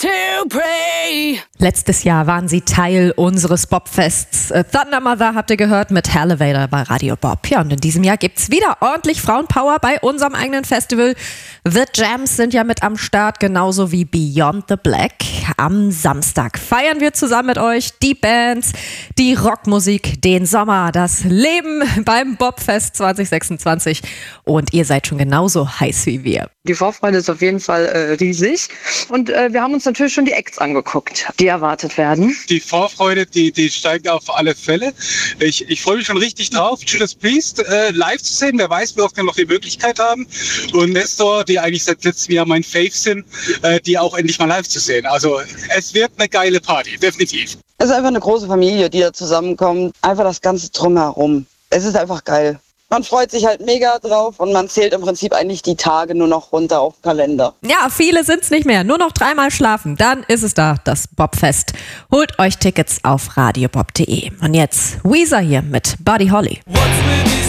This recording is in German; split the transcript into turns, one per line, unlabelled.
to pray.
Letztes Jahr waren sie Teil unseres Bobfests. Thunder Mother habt ihr gehört mit Elevator bei Radio Bob. Ja, und in diesem Jahr gibt's wieder ordentlich Frauenpower bei unserem eigenen Festival. The Jams sind ja mit am Start, genauso wie Beyond the Black. Am Samstag feiern wir zusammen mit euch die Bands, die Rockmusik, den Sommer, das Leben beim Bobfest 2026. Und ihr seid schon genauso heiß wie wir.
Die Vorfreude ist auf jeden Fall riesig und wir haben uns natürlich schon die Acts angeguckt, die erwartet werden.
Die Vorfreude, die steigt auf alle Fälle. Ich freue mich schon richtig drauf, Judas Priest live zu sehen. Wer weiß, wie oft wir noch die Möglichkeit haben. Und Nestor, die eigentlich seit letztem Jahr mein Fave sind, die auch endlich mal live zu sehen. Also es wird eine geile Party, definitiv.
Es ist einfach eine große Familie, die da zusammenkommt. Einfach das Ganze drumherum. Es ist einfach geil. Man freut sich halt mega drauf und man zählt im Prinzip eigentlich die Tage nur noch runter auf den Kalender.
Ja, viele sind's nicht mehr. Nur noch 3-mal schlafen. Dann ist es da, das Bobfest. Holt euch Tickets auf radiobob.de. Und jetzt Weezer hier mit Buddy Holly.
What's with you?